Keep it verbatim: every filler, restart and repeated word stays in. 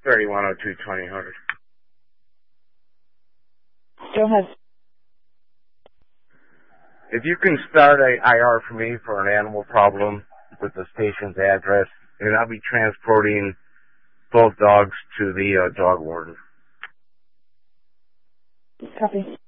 thirty-one oh two twenty hundred. Go ahead. If you can start a I R for me for an animal problem with the station's address, and I'll be transporting both dogs to the uh, dog warden. Copy.